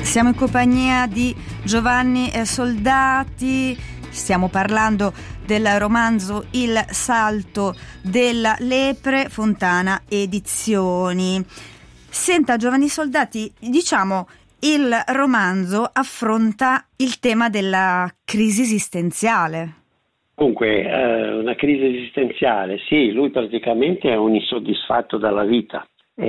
Siamo in compagnia di Giovanni Soldati, stiamo parlando del romanzo Il salto della lepre, Fontana Edizioni. Senta Giovanni Soldati, diciamo il romanzo affronta il tema della crisi esistenziale. Dunque, una crisi esistenziale, sì, lui praticamente è un insoddisfatto dalla vita,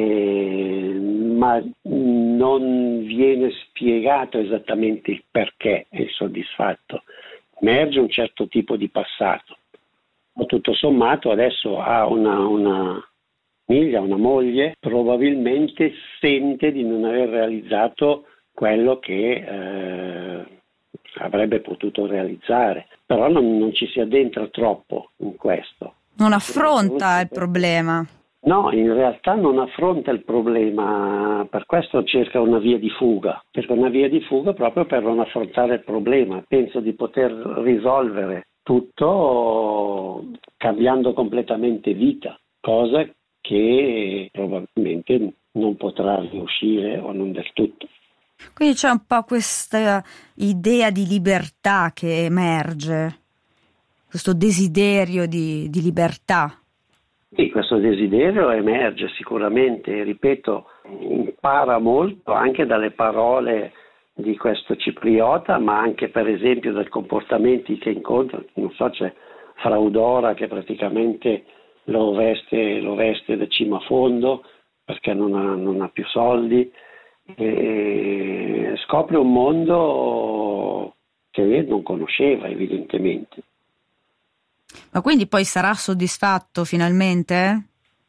ma non viene spiegato esattamente il perché è insoddisfatto. Emerge un certo tipo di passato. Tutto sommato adesso ha una famiglia, una moglie, probabilmente sente di non aver realizzato quello che avrebbe potuto realizzare, però non ci si addentra troppo in questo. Non affronta il problema. No, in realtà non affronta il problema, per questo cerca una via di fuga, proprio per non affrontare il problema. Penso di poter risolvere tutto cambiando completamente vita, cosa che probabilmente non potrà riuscire o non del tutto. Quindi c'è un po' questa idea di libertà che emerge, questo desiderio di libertà. Sì, questo desiderio emerge sicuramente, ripeto, impara molto anche dalle parole di questo cipriota, ma anche per esempio dai comportamenti che incontra. Non so, c'è Fraudora che praticamente lo veste da cima a fondo perché non ha più soldi, e scopre un mondo che non conosceva evidentemente. Ma quindi poi sarà soddisfatto finalmente?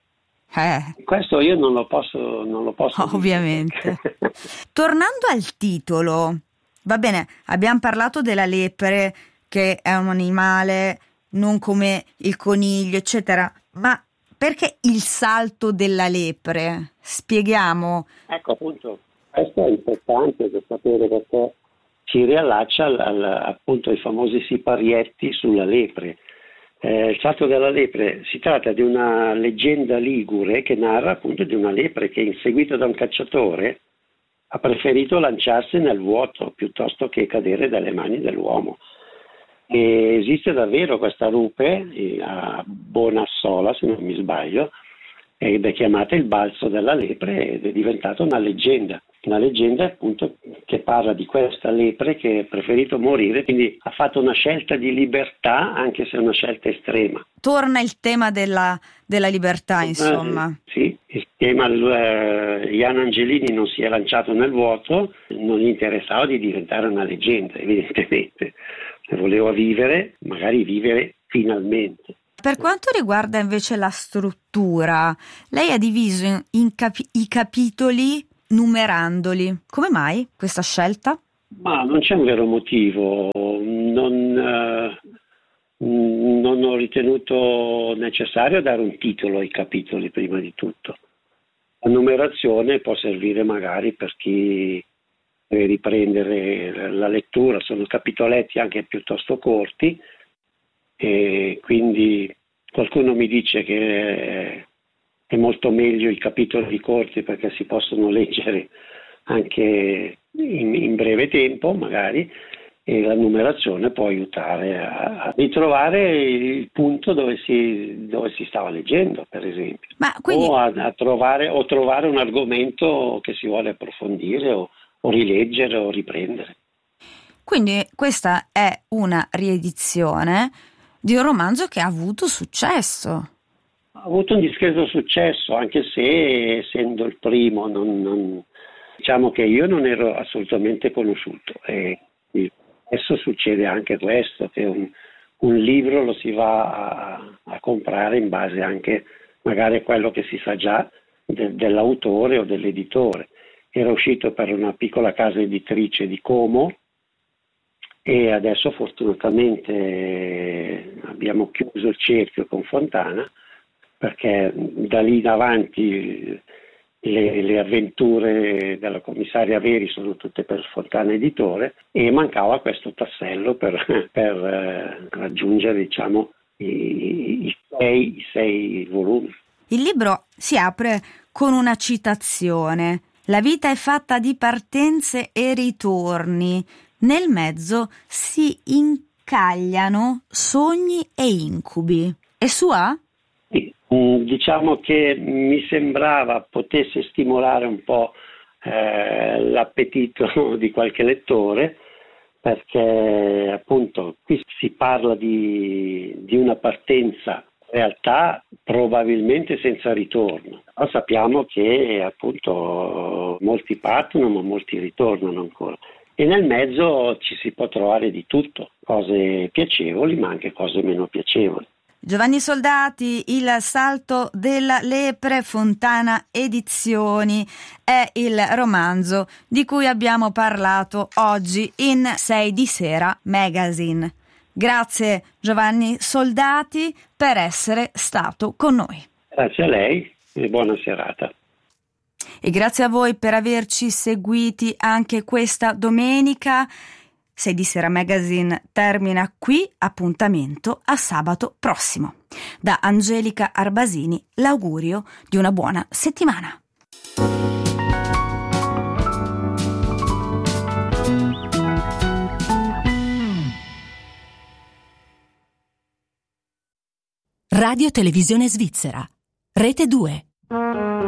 Questo io non lo posso ovviamente. Dire. Tornando al titolo, va bene, abbiamo parlato della lepre, che è un animale non come il coniglio, eccetera, ma perché il salto della lepre? Spieghiamo. Ecco, appunto, questo è importante da sapere, perché si riallaccia appunto ai famosi siparietti sulla lepre. Il salto della lepre si tratta di una leggenda ligure che narra appunto di una lepre che, inseguita da un cacciatore, ha preferito lanciarsi nel vuoto piuttosto che cadere dalle mani dell'uomo. E esiste davvero questa rupe a Bonassola, se non mi sbaglio, ed è chiamata il balzo della lepre ed è diventata una leggenda appunto che parla di questa lepre che ha preferito morire, quindi ha fatto una scelta di libertà, anche se è una scelta estrema. Torna il tema della libertà, insomma. Sì, il tema, Ian Angelini non si è lanciato nel vuoto, non gli interessava di diventare una leggenda, evidentemente. Voleva vivere, magari vivere finalmente. Per quanto riguarda invece la struttura, lei ha diviso i capitoli numerandoli. Come mai questa scelta? Ma non c'è un vero motivo, non ho ritenuto necessario dare un titolo ai capitoli prima di tutto. La numerazione può servire magari per chi deve riprendere la lettura, sono capitoletti anche piuttosto corti, e quindi qualcuno mi dice che è molto meglio i capitoli corti perché si possono leggere anche in breve tempo magari, e la numerazione può aiutare a ritrovare il punto dove si stava leggendo, per esempio. Ma quindi... o trovare un argomento che si vuole approfondire o rileggere o riprendere. Quindi questa è una riedizione di un romanzo che ha avuto successo. Ha avuto un discreto successo, anche se essendo il primo diciamo che io non ero assolutamente conosciuto, e adesso succede anche questo, che un libro lo si va a comprare in base anche magari a quello che si sa già dell'autore o dell'editore. Era uscito per una piccola casa editrice di Como e adesso fortunatamente abbiamo chiuso il cerchio con Fontana, perché da lì in avanti le avventure della commissaria Veri sono tutte per Fontana Editore, e mancava questo tassello per raggiungere, diciamo, i sei volumi. Il libro si apre con una citazione La vita è fatta di partenze e ritorni. Nel mezzo si incagliano sogni e incubi. E sua? Sì, diciamo che mi sembrava potesse stimolare un po' l'appetito di qualche lettore, perché appunto qui si parla di una partenza in realtà probabilmente senza ritorno, però sappiamo che appunto molti partono ma molti ritornano ancora, e nel mezzo ci si può trovare di tutto, cose piacevoli ma anche cose meno piacevoli. Giovanni Soldati, Il salto della lepre, Fontana Edizioni, è il romanzo di cui abbiamo parlato oggi in 6 di Sera Magazine. Grazie Giovanni Soldati per essere stato con noi. Grazie a lei e buona serata. E grazie a voi per averci seguiti anche questa domenica. 6 di Sera Magazine termina qui, appuntamento a sabato prossimo. Da Angelica Arbasini l'augurio di una buona settimana. Radio Televisione Svizzera, Rete 2.